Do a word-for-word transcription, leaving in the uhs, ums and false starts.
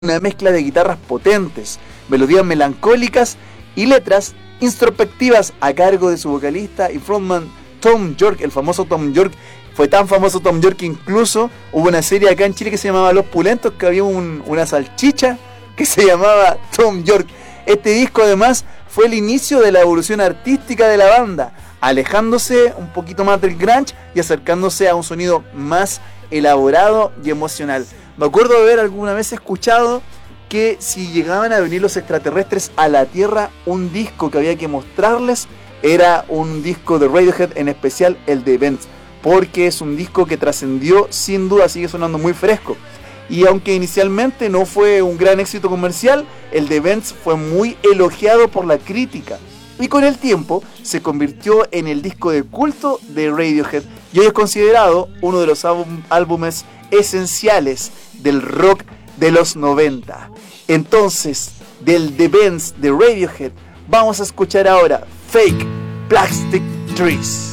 una mezcla de guitarras potentes, melodías melancólicas y letras introspectivas a cargo de su vocalista y frontman Thom Yorke, el famoso Thom Yorke. Fue tan famoso Thom Yorke que incluso hubo una serie acá en Chile que se llamaba Los Pulentos, que había un, una salchicha que se llamaba Thom Yorke. Este disco además fue el inicio de la evolución artística de la banda, alejándose un poquito más del grunge y acercándose a un sonido más elaborado y emocional. Me acuerdo de haber alguna vez escuchado que si llegaban a venir los extraterrestres a la Tierra, un disco que había que mostrarles era un disco de Radiohead, en especial el de Vents, porque es un disco que trascendió, sin duda sigue sonando muy fresco. Y aunque inicialmente no fue un gran éxito comercial, el de Vents fue muy elogiado por la crítica. Y con el tiempo se convirtió en el disco de culto de Radiohead y hoy es considerado uno de los álbum, álbumes esenciales del rock de los noventa. Entonces, del The Vents de Radiohead, vamos a escuchar ahora Fake Plastic Trees.